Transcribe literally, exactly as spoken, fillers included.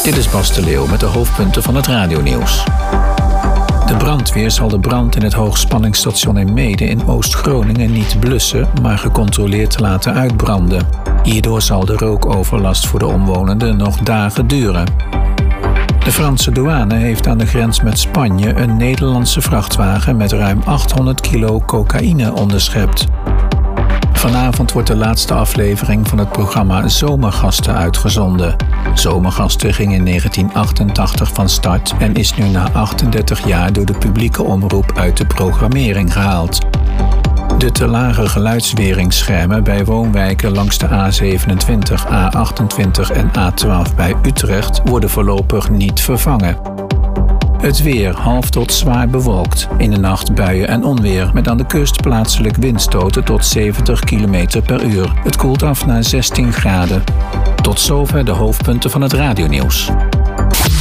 Dit is Bas de Leeuw met de hoofdpunten van het radionieuws. De brandweer zal de brand in het hoogspanningsstation in Meeden in Oost-Groningen niet blussen, maar gecontroleerd laten uitbranden. Hierdoor zal de rookoverlast voor de omwonenden nog dagen duren. De Franse douane heeft aan de grens met Spanje een Nederlandse vrachtwagen met ruim achthonderd kilo cocaïne onderschept. Vanavond wordt de laatste aflevering van het programma Zomergasten uitgezonden. Zomergasten ging in negentien achtentachtig van start en is nu na achtendertig jaar door de publieke omroep uit de programmering gehaald. De te lage geluidsweringsschermen bij woonwijken langs de A zevenentwintig, A achtentwintig en A twaalf bij Utrecht worden voorlopig niet vervangen. Het weer half tot zwaar bewolkt. In de nacht buien en onweer met aan de kust plaatselijk windstoten tot zeventig kilometer per uur. Het koelt af naar zestien graden. Tot zover de hoofdpunten van het radionieuws.